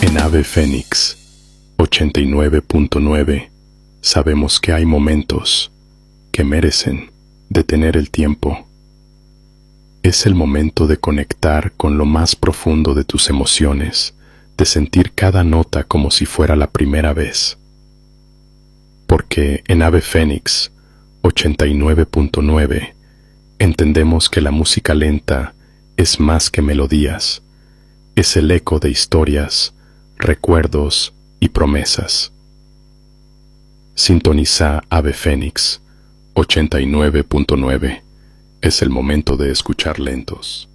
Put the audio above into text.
En Ave Fénix 89.9 sabemos que hay momentos que merecen detener el tiempo. Es el momento de conectar con lo más profundo de tus emociones, de sentir cada nota como si fuera la primera vez. Porque en Ave Fénix 89.9 entendemos que la música lenta es más que melodías, es el eco de historias, recuerdos y promesas. Sintoniza Ave Fénix 89.9. Es el momento de escuchar lentos.